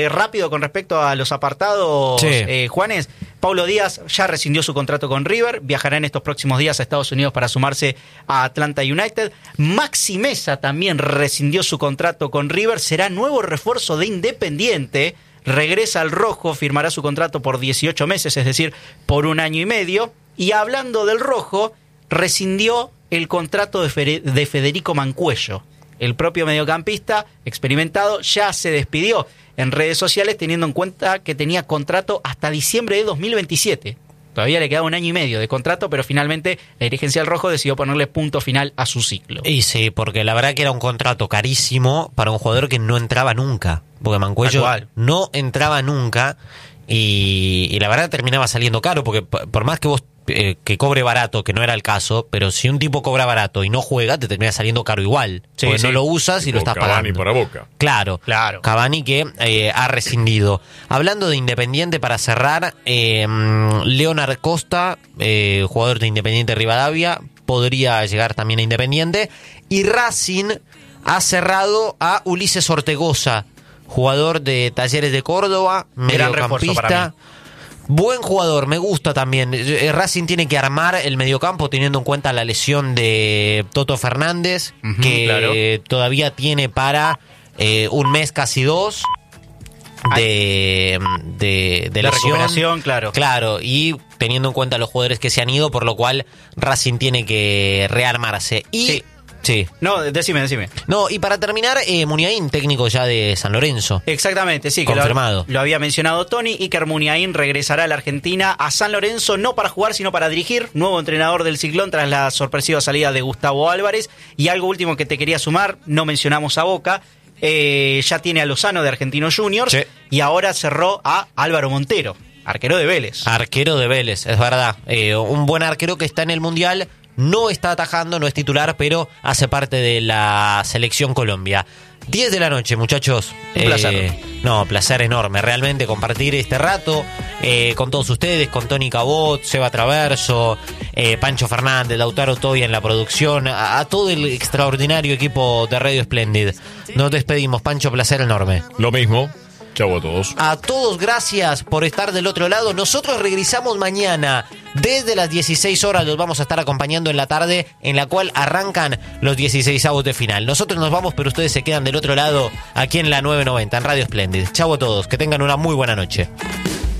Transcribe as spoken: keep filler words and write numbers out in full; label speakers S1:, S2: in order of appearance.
S1: Eh, rápido con respecto a los apartados,
S2: sí.
S1: eh, Juanes, Paulo Díaz ya rescindió su contrato con River, viajará en estos próximos días a Estados Unidos para sumarse a Atlanta United. Maxi Meza también rescindió su contrato con River, será nuevo refuerzo de Independiente, regresa al rojo, firmará su contrato por dieciocho meses, es decir, por un año y medio. Y hablando del rojo, rescindió el contrato de, Fe- de Federico Mancuello. El propio mediocampista experimentado ya se despidió en redes sociales, teniendo en cuenta que tenía contrato hasta diciembre de dos mil veintisiete. Todavía le quedaba un año y medio de contrato, pero finalmente la dirigencia del rojo decidió ponerle punto final a su ciclo.
S2: Y sí, porque la verdad que era un contrato carísimo para un jugador que no entraba nunca. Porque Mancuello no entraba nunca y, y la verdad terminaba saliendo caro, porque por más que vos eh, que cobre barato, que no era el caso, pero si un tipo cobra barato y no juega, te termina saliendo caro igual. Sí, porque sí. no lo usas y lo estás
S3: Cavani
S2: pagando.
S3: para Boca.
S2: Claro,
S1: claro.
S2: Cavani que eh, ha rescindido. Hablando de Independiente, para cerrar, eh, Leonard Costa, eh, jugador de Independiente Rivadavia, podría llegar también a Independiente. Y Racing ha cerrado a Ulises Ortegoza, jugador de Talleres de Córdoba, mediocampista. Buen jugador, me gusta también. Racing tiene que armar el mediocampo teniendo en cuenta la lesión de Toto Fernández, uh-huh, que claro. todavía tiene para eh, un mes, casi dos, de, de, de
S1: la
S2: lesión.
S1: recuperación, claro.
S2: Claro, y teniendo en cuenta los jugadores que se han ido, por lo cual Racing tiene que rearmarse. Y
S1: sí.
S2: Sí.
S1: No, decime, decime.
S2: No, y para terminar, eh, Muniain, técnico ya de San Lorenzo.
S1: Exactamente, sí. Que
S2: confirmado.
S1: Lo, lo había mencionado Tony. Iker Muniain regresará a la Argentina, a San Lorenzo, no para jugar, sino para dirigir. Nuevo entrenador del Ciclón tras la sorpresiva salida de Gustavo Álvarez. Y algo último que te quería sumar, no mencionamos a Boca. Eh, ya tiene a Lozano de Argentinos Juniors. Sí. Y ahora cerró a Álvaro Montero, arquero de Vélez.
S2: Arquero de Vélez, es verdad. Eh, un buen arquero que está en el Mundial. No está atajando, no es titular, pero hace parte de la selección Colombia. diez de la noche, muchachos.
S1: Un placer.
S2: Eh, no, placer enorme, realmente compartir este rato eh, con todos ustedes, con Tony Cabot, Seba Traverso, eh, Pancho Fernández, Lautaro Toya en la producción, a, a todo el extraordinario equipo de Radio Splendid. Nos despedimos, Pancho, placer enorme.
S3: Lo mismo. Chau a todos.
S2: A todos, gracias por estar del otro lado. Nosotros regresamos mañana desde las dieciséis horas. Los vamos a estar acompañando en la tarde, en la cual arrancan los dieciseisavos de final. Nosotros nos vamos, pero ustedes se quedan del otro lado, aquí en la nueve noventa, en Radio Splendid. Chau a todos, que tengan una muy buena noche.